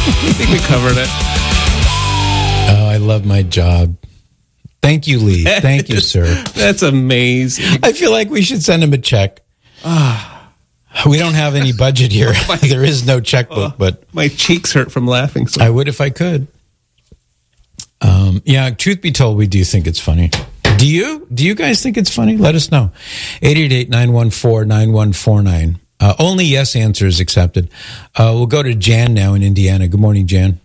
I think we covered it. Oh, I love my job. Thank you, Lee. Thank you, sir. That's amazing. I feel like we should send him a check. We don't have any budget here. There is no checkbook, but my cheeks hurt from laughing. So I would if I could. Yeah, truth be told, we do think it's funny. Do you? Do you guys think it's funny? Let us know. 888-914-9149. Only yes answers accepted. We'll go to Jan now in Indiana. Good morning, Jan.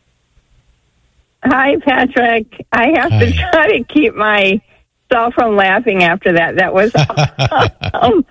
Hi, Patrick. I have to try to keep myself from laughing after that. That was awesome.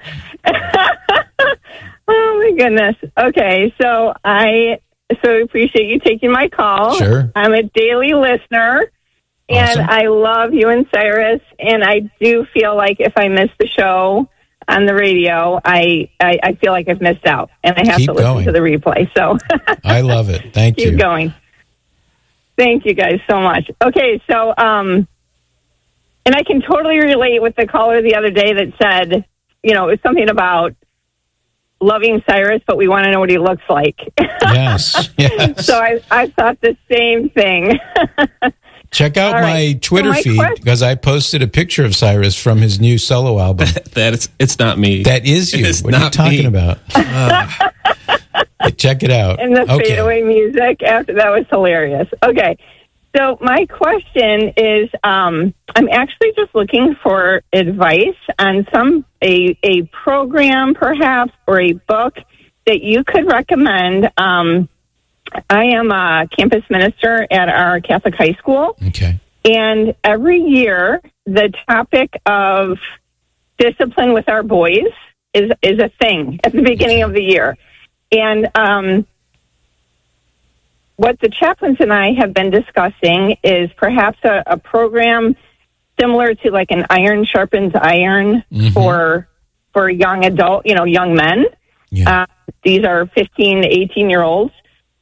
Oh, my goodness. Okay, so I appreciate you taking my call. Sure. I'm a daily listener, and Awesome. I love you and Cyrus, and I do feel like if I miss the show on the radio, I feel like I've missed out, and I have Keep to listen going. to the replay. So I love it. Thank you. keep going. Thank you guys so much. Okay, so, and I can totally relate with the caller the other day that said, it was something about loving Cyrus, but we want to know what he looks like. Yes. So I thought the same thing. Check out All my right. Twitter So my feed question- because I posted a picture of Cyrus from his new solo album. it's not me. That is you. It's What are you not talking me. about? Check it out. And the fadeaway music after that was hilarious. Okay. So my question is, I'm actually just looking for advice on a program perhaps or a book that you could recommend. I am a campus minister at our Catholic high school. Okay. And every year the topic of discipline with our boys is a thing at the beginning of the year. And what the chaplains and I have been discussing is perhaps a program similar to like an iron sharpens iron for young adult, young men. Yeah. These are 15 to 18-year-olds.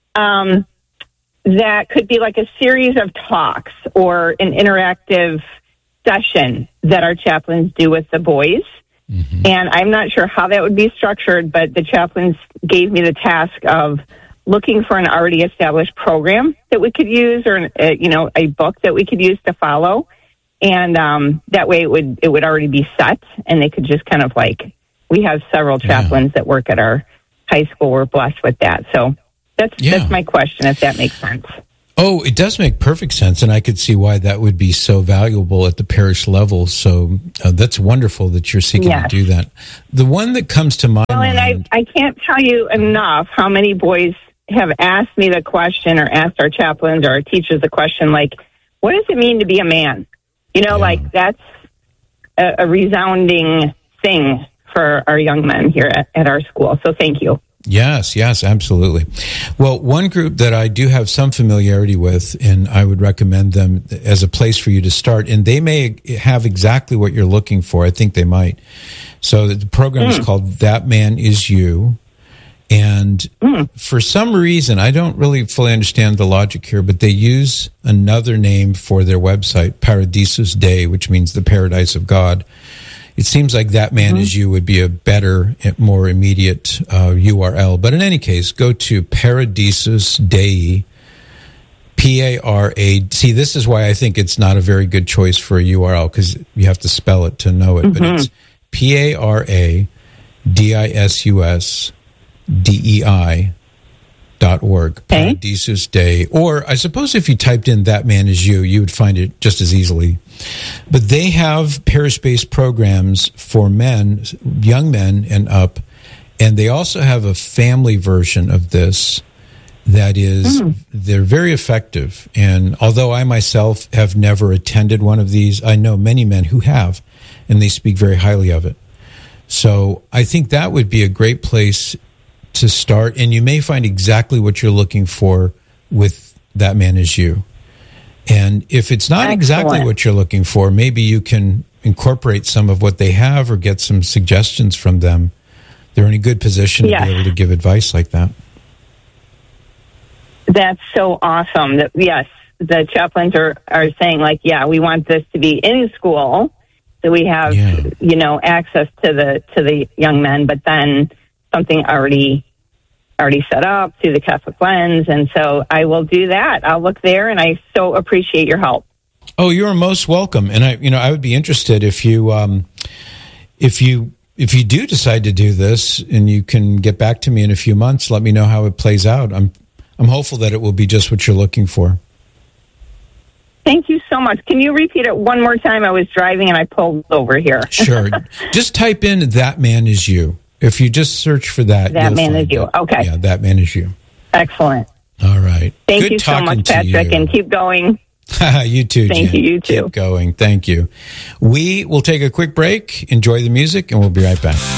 That could be like a series of talks or an interactive session that our chaplains do with the boys. And I'm not sure how that would be structured, but the chaplains gave me the task of looking for an already established program that we could use or, a book that we could use to follow. And that way it would already be set and they could just kind of we have several chaplains that work at our high school. We're blessed with that. So that's my question, if that makes sense. Oh, it does make perfect sense, and I could see why that would be so valuable at the parish level. So that's wonderful that you're seeking to do that. The one that comes to my mind... And I can't tell you enough how many boys have asked me the question or asked our chaplains or our teachers the question, what does it mean to be a man? That's a resounding thing for our young men here at our school. So thank you. Yes, absolutely. Well, one group that I do have some familiarity with, and I would recommend them as a place for you to start, and they may have exactly what you're looking for. I think they might. So the program is called That Man Is You. And for some reason, I don't really fully understand the logic here, but they use another name for their website, Paradisus Dei, which means the paradise of God. It seems like That Man Is You would be a better, more immediate URL. But in any case, go to Paradisus Dei, P-A-R-A. See, this is why I think it's not a very good choice for a URL, because you have to spell it to know it. But it's PARADISUSDEI.org. Paradisus Dei. Or I suppose if you typed in That Man Is You, you would find it just as easily. But they have parish-based programs for men, young men and up, and they also have a family version of this that is, they're very effective. And although I myself have never attended one of these, I know many men who have, and they speak very highly of it. So I think that would be a great place to start, and you may find exactly what you're looking for with That Man Is You. And if it's not exactly what you're looking for, maybe you can incorporate some of what they have or get some suggestions from them. They're in a good position to be able to give advice like that. That's so awesome. Yes, the chaplains are saying, we want this to be in school, so we have, access to the young men, but then something already already set up through the Catholic Lens. And so I will do that. I'll look there, and I so appreciate your help. Oh, you're most welcome. And I would be interested if you do decide to do this, and you can get back to me in a few months. Let me know how it plays out. I'm hopeful that it will be just what you're looking for. Thank you so much. Can you repeat it one more time? I was driving and I pulled over here. Sure. Just type in "That Man Is You." If you just search for that, That Man Is You. Okay. Yeah, That Man Is You. Excellent. All right. Thank Good you so much, Patrick, and keep going. You too, Jen. Thank you, you too. Keep going. Thank you. We will take a quick break, enjoy the music, and we'll be right back.